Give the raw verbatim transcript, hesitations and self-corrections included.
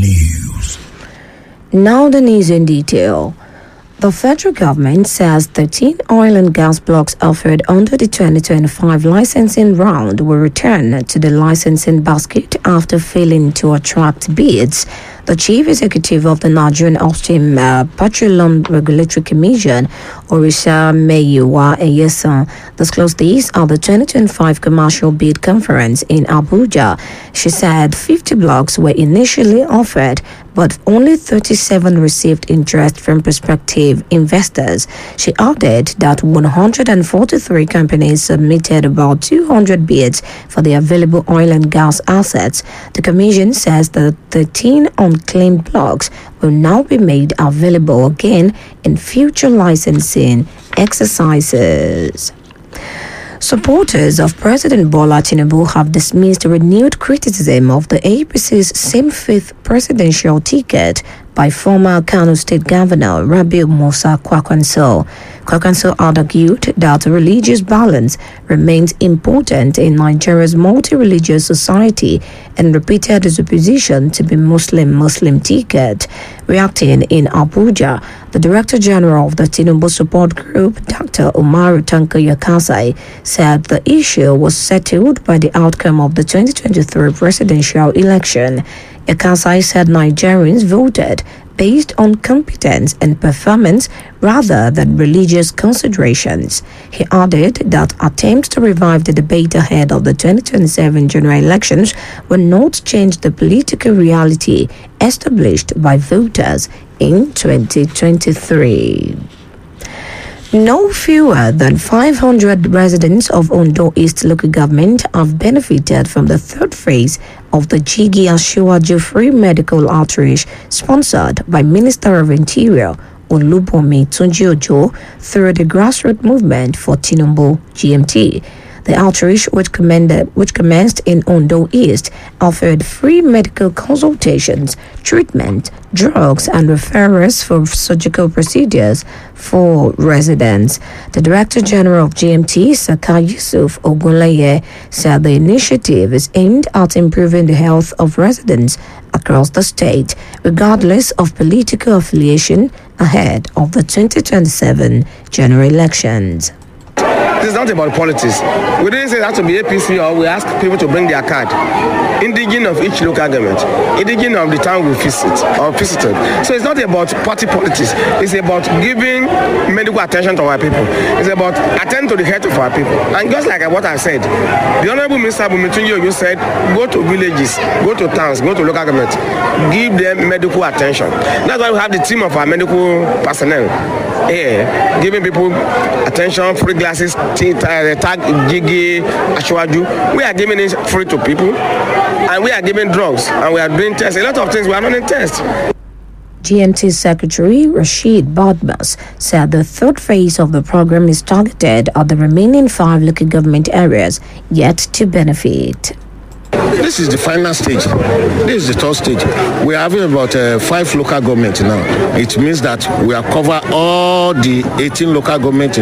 news. Now the news in detail. The federal government says thirteen oil and gas blocks offered under the twenty twenty-five licensing round will return to the licensing basket after failing to attract bids. The chief executive of the Nigerian Upstream uh, Petroleum Regulatory Commission, Orisa Meyiwa Eyesan, disclosed these at the twenty twenty-five Commercial Bid Conference in Abuja. She said fifty blocks were initially offered, but only thirty-seven received interest from prospective investors. She added that one hundred forty-three companies submitted about two hundred bids for the available oil and gas assets. The commission says that thirteen unclaimed blocks will now be made available again in future licensing exercises. Supporters of President Bola Tinubu have dismissed renewed criticism of the A P C's same-faith presidential ticket by former Kano State Governor Rabiu Musa Kwankwaso. Kwankwaso argued that religious balance remains important in Nigeria's multi-religious society and repeated his opposition to the Muslim-Muslim ticket. Reacting in Abuja, the Director General of the Tinubu Support Group, Doctor Umaru Tanko Yakasai, said the issue was settled by the outcome of the twenty twenty-three presidential election. Yakasai said Nigerians voted based on competence and performance rather than religious considerations. He added that attempts to revive the debate ahead of the twenty twenty-seven general elections will not change the political reality established by voters in twenty twenty-three. No fewer than five hundred residents of Ondo East local government have benefited from the third phase of the Jigi Asiwaju free medical outreach sponsored by Minister of Interior Olubomi Tunji-Ojo through the grassroots movement for Tinubu G M T. The outreach, which, which commenced in Ondo East, offered free medical consultations, treatment, drugs, and referrals for surgical procedures for residents. The Director General of G M T, Saka Yusuf Ogunleye, said the initiative is aimed at improving the health of residents across the state, regardless of political affiliation, ahead of the twenty twenty-seven general elections. This is not about politics. We didn't say it has to be A P C or we ask people to bring their card. Indigenous of each local government, indigenous of the town we visit or visited. So it's not about party politics. It's about giving medical attention to our people. It's about attending to the health of our people. And just like what I said, the Honorable Minister Bumitunji said, go to villages, go to towns, go to local government, give them medical attention. That's why we have the team of our medical personnel here, giving people attention, free glasses, tag, Jigi, Asiwaju. We are giving it free to people, and we are giving drugs, and we are doing tests. A lot of things we are not in tests. G M T Secretary Rashid Badmus said the third phase of the program is targeted at the remaining five local government areas yet to benefit. This is the final stage. This is the third stage. We are having about uh, five local governments now. It means that we are cover all the eighteen local governments